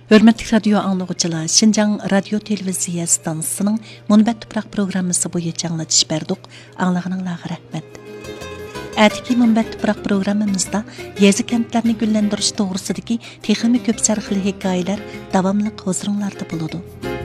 Hörmətli radio anlıqçılar, Şinjan Radio Televiziya stansiyasının Munbat Tuproq programmasi bo'yicha anglatish berdik. Anlag'aninglarga rahmat. Әтіки Munbat Tuproq programmamizda yezi kentlarni gullendirish to'g'risidagi texnik ko'p sarxili hikoyalar davomli huzuringlarda bo'ladi.